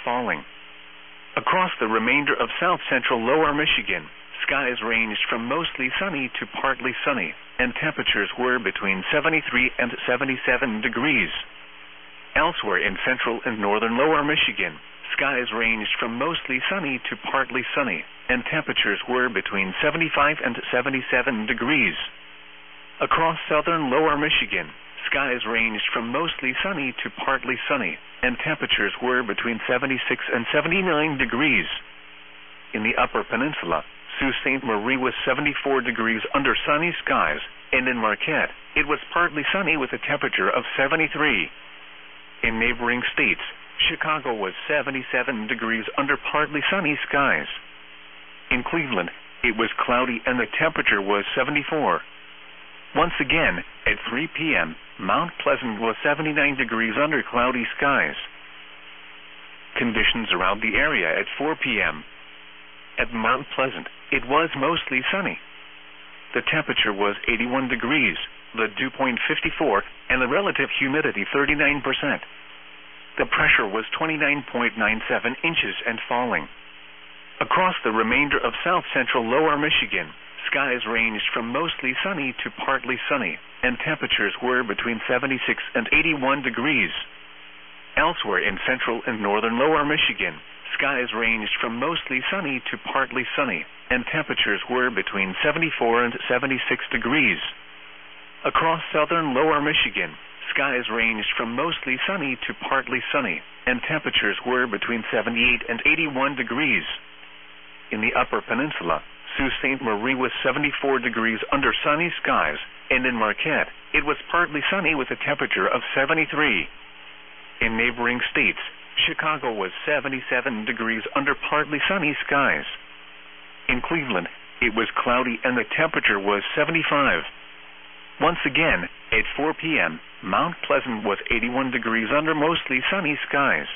falling. Across the remainder of south-central lower Michigan, skies ranged from mostly sunny to partly sunny, and temperatures were between 73 and 77 degrees. Elsewhere in central and northern lower Michigan, skies ranged from mostly sunny to partly sunny, and temperatures were between 75 and 77 degrees. Across southern lower Michigan, skies ranged from mostly sunny to partly sunny, and temperatures were between 76 and 79 degrees. In the upper peninsula, Sault Ste. Marie was 74 degrees under sunny skies, and in Marquette, it was partly sunny with a temperature of 73. In neighboring states, Chicago was 77 degrees under partly sunny skies. In Cleveland, it was cloudy and the temperature was 74. Once again, at 3 p.m., Mount Pleasant was 79 degrees under cloudy skies. Conditions around the area at 4 p.m. At Mount Pleasant, it was mostly sunny. The temperature was 81 degrees, the dew point 54, and the relative humidity 39%. The pressure was 29.97 inches and falling. Across the remainder of south-central lower Michigan, skies ranged from mostly sunny to partly sunny, and temperatures were between 76 and 81 degrees. Elsewhere in central and northern lower Michigan, skies ranged from mostly sunny to partly sunny, and temperatures were between 74 and 76 degrees. Across southern lower Michigan, skies ranged from mostly sunny to partly sunny, and temperatures were between 78 and 81 degrees. In the upper peninsula, Sault Ste. Marie was 74 degrees under sunny skies, and in Marquette, it was partly sunny with a temperature of 73. In neighboring states, Chicago was 77 degrees under partly sunny skies. In Cleveland, it was cloudy and the temperature was 75. Once again, at 4 p.m., Mount Pleasant was 81 degrees under mostly sunny skies.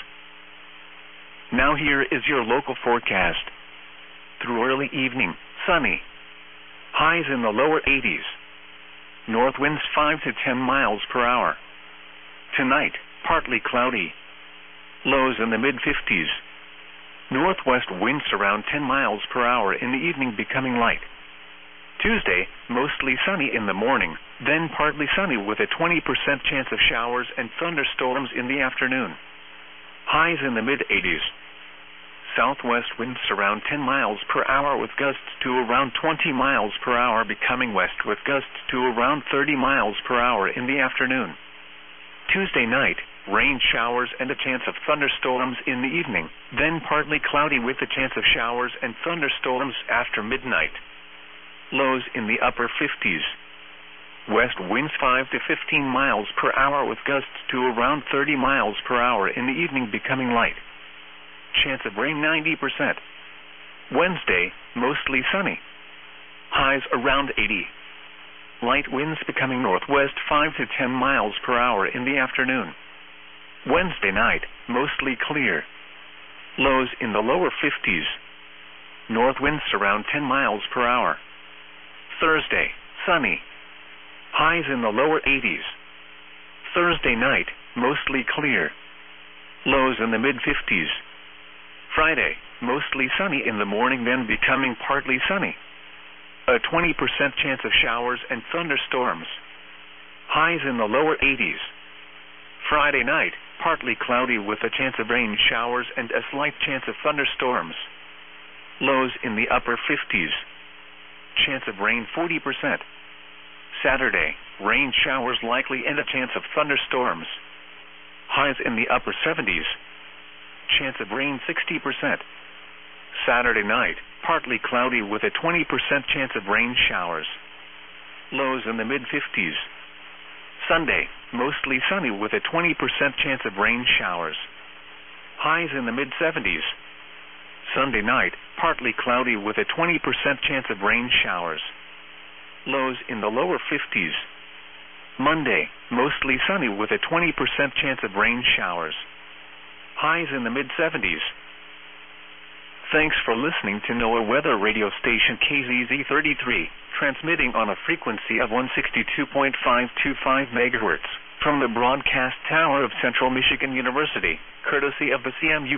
Now here is your local forecast. Through early evening, sunny. Highs in the lower 80s. North winds 5 to 10 miles per hour. Tonight, partly cloudy. Lows in the mid-50s. Northwest winds around 10 miles per hour in the evening becoming light. Tuesday, mostly sunny in the morning, then partly sunny with a 20% chance of showers and thunderstorms in the afternoon. Highs in the mid-80s. Southwest winds around 10 miles per hour with gusts to around 20 miles per hour becoming west with gusts to around 30 miles per hour in the afternoon. Tuesday night, rain showers and a chance of thunderstorms in the evening, then partly cloudy with a chance of showers and thunderstorms after midnight. Lows in the upper 50s. West winds 5 to 15 miles per hour with gusts to around 30 miles per hour in the evening becoming light. Chance of rain 90%. Wednesday, mostly sunny. Highs around 80. Light winds becoming northwest 5 to 10 miles per hour in the afternoon. Wednesday night, mostly clear. Lows in the lower 50s. North winds around 10 miles per hour. Thursday, sunny. Highs in the lower 80s. Thursday night, mostly clear. Lows in the mid-50s. Friday, mostly sunny in the morning then becoming partly sunny. A 20% chance of showers and thunderstorms. Highs in the lower 80s. Friday night, partly cloudy with a chance of rain showers and a slight chance of thunderstorms. Lows in the upper 50s. Chance of rain 40%. Saturday, rain showers likely and a chance of thunderstorms. Highs in the upper 70s. Chance of rain 60%. Saturday night, partly cloudy with a 20% chance of rain showers. Lows in the mid-50s. Sunday, mostly sunny with a 20% chance of rain showers. Highs in the mid-70s. Sunday night, partly cloudy with a 20% chance of rain showers. Lows in the lower 50s. Monday, mostly sunny with a 20% chance of rain showers. Highs in the mid-70s. Thanks for listening to NOAA Weather Radio Station KZZ33, transmitting on a frequency of 162.525 MHz from the broadcast tower of Central Michigan University, courtesy of the CMU